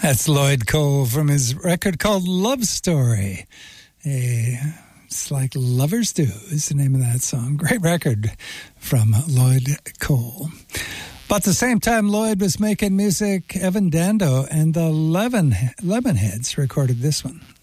That's Lloyd Cole from his record called Love Story. It's like Lovers Do is the name of that song. Great record from Lloyd Cole. But at the same time Lloyd was making music, Evan Dando and the Lemonheads recorded this one.